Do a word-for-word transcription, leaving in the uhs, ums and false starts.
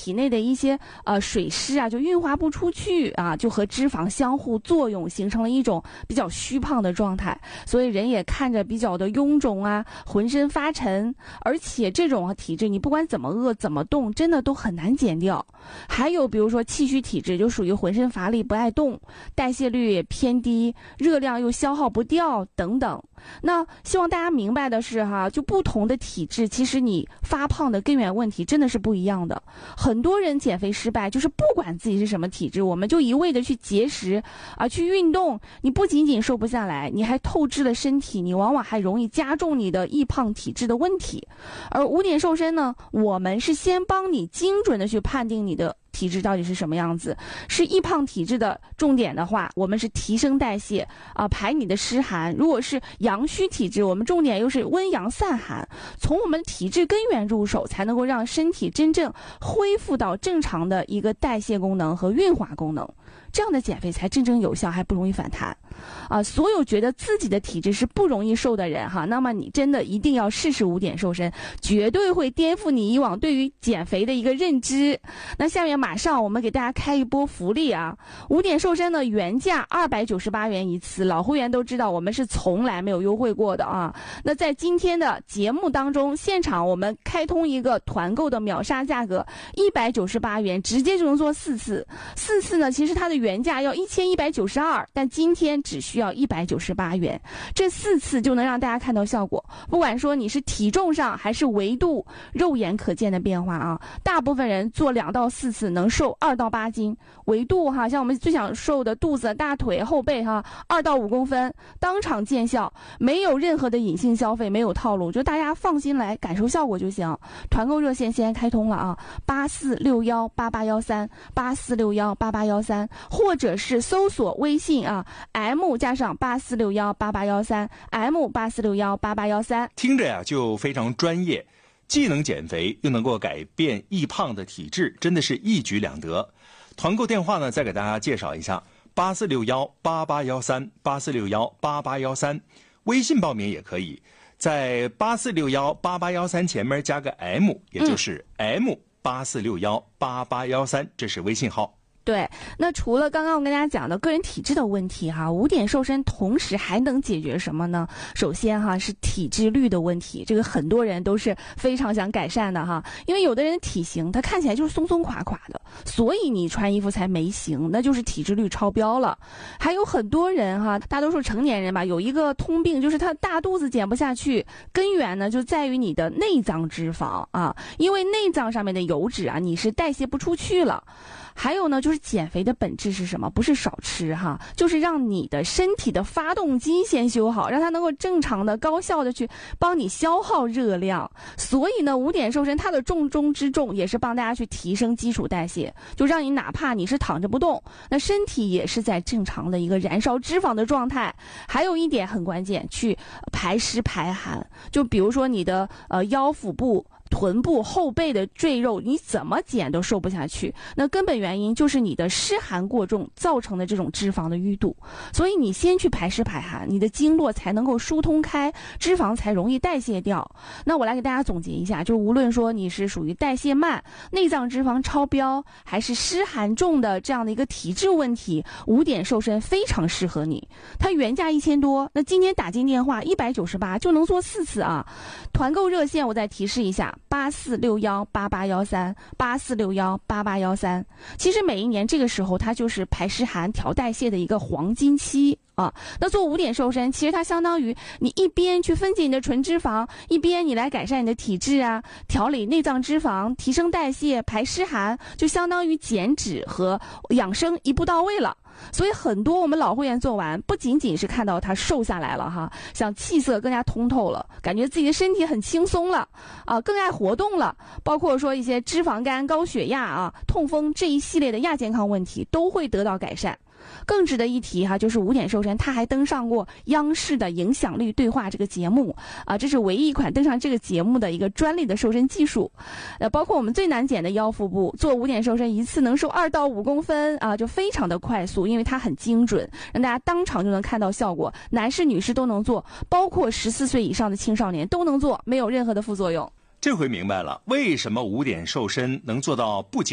体内的一些呃水湿啊就运化不出去啊，就和脂肪相互作用，形成了一种比较虚胖的状态，所以人也看着比较的臃肿啊，浑身发沉，而且这种体质你不管怎么饿怎么动，真的都很难减掉。还有比如说气虚体质，就属于浑身乏力不爱动，代谢率也偏低，热量又消耗不掉等等。那希望大家明白的是哈，就不同的体质，其实你发胖的根源问题真的是不一样的。很多人减肥失败，就是不管自己是什么体质，我们就一味的去节食啊，去运动，你不仅仅瘦不下来，你还透支了身体，你往往还容易加重你的易胖体质的问题。而五点瘦身呢，我们是先帮你精准的去判定你的体质到底是什么样子。是易胖体质的重点的话，我们是提升代谢啊、呃，排你的湿寒。如果是阳虚体质，我们重点又是温阳散寒，从我们体质根源入手，才能够让身体真正恢复到正常的一个代谢功能和运化功能，这样的减肥才真正有效，还不容易反弹啊！所有觉得自己的体质是不容易瘦的人哈，那么你真的一定要试试五点瘦身，绝对会颠覆你以往对于减肥的一个认知。那下面马上我们给大家开一波福利啊！五点瘦身的原价二百九十八元一次，老会员都知道我们是从来没有优惠过的啊。那在今天的节目当中，现场我们开通一个团购的秒杀价格一百九十八元，直接就能做四次。四次呢，其实它的原价要一千一百九十二，但今天只需要一百九十八元，这四次就能让大家看到效果。不管说你是体重上还是维度，肉眼可见的变化啊，大部分人做两到四次能瘦二到八斤，维度哈，像我们最想瘦的肚子、大腿、后背哈，二到五公分，当场见效，没有任何的隐性消费，没有套路，就大家放心来感受效果就行。团购热线现在开通了啊，八四六幺八八幺三，八四六幺八八幺三，或者是搜索微信啊 M 加上八四六幺八八幺三 M 八四六幺八八幺三， 听着呀就非常专业，既能减肥又能够改变易胖的体质，真的是一举两得。团购电话呢，再给大家介绍一下：八四六幺八八幺三，八四六幺八八幺三。微信报名也可以，在八四六幺八八幺三前面加个 M， 也就是 M 八四六幺八八幺三，这是微信号。 对，那除了刚刚我跟大家讲的个人体质的问题哈，五点瘦身同时还能解决什么呢？首先哈是体脂率的问题，这个很多人都是非常想改善的哈，因为有的人体型他看起来就是松松垮垮的，所以你穿衣服才没型，那就是体脂率超标了。还有很多人哈，大多数成年人吧，有一个通病，就是他大肚子减不下去，根源呢就在于你的内脏脂肪啊，因为内脏上面的油脂啊，你是代谢不出去了。还有呢，就是减肥的本质是什么？不是少吃哈，就是让你的身体的发动机先修好，让它能够正常的、高效的去帮你消耗热量。所以呢，五点瘦身它的重中之重也是帮大家去提升基础代谢，就让你哪怕你是躺着不动，那身体也是在正常的一个燃烧脂肪的状态。还有一点很关键，去排湿排寒。就比如说你的呃腰腹部、臀部、后背的赘肉，你怎么减都瘦不下去，那根本原因就是你的湿寒过重造成的这种脂肪的淤堵。所以你先去排湿排寒，你的经络才能够疏通开，脂肪才容易代谢掉。那我来给大家总结一下，就无论说你是属于代谢慢、内脏脂肪超标，还是湿寒重的这样的一个体质问题，五点瘦身非常适合你。它原价一千多，那今天打进电话一百九十八就能做四次啊！团购热线我再提示一下，八四六幺八八幺三，八四六幺八八幺三。其实每一年这个时候，它就是排湿寒、调代谢的一个黄金期啊。那做五点瘦身，其实它相当于你一边去分解你的纯脂肪，一边你来改善你的体质啊，调理内脏脂肪，提升代谢，排湿寒，就相当于减脂和养生一步到位了。所以很多我们老会员做完，不仅仅是看到他瘦下来了哈，像气色更加通透了，感觉自己的身体很轻松了啊，更爱活动了，包括说一些脂肪肝、高血压啊、痛风这一系列的亚健康问题都会得到改善。更值得一提哈，就是五点瘦身，他还登上过央视的影响力对话这个节目啊，这是唯一一款登上这个节目的一个专利的瘦身技术。呃，包括我们最难减的腰腹部，做五点瘦身一次能瘦二到五公分啊，就非常的快速，因为它很精准，让大家当场就能看到效果，男士女士都能做，包括十四岁以上的青少年都能做，没有任何的副作用。 这回明白了为什么五点瘦身能做到不